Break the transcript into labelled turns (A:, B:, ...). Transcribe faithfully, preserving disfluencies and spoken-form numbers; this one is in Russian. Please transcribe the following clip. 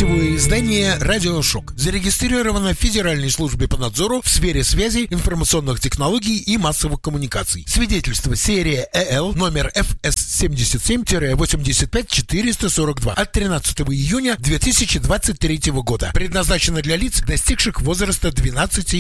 A: Сетевое издание «Радиошок» зарегистрировано в Федеральной службе по надзору в сфере связи, информационных технологий и массовых коммуникаций. Свидетельство серия ЭЛ номер эф эс семьдесят семь восемьдесят пять четыреста сорок два от тринадцатого июня две тысячи двадцать третьего года. Предназначено для лиц, достигших возраста двенадцати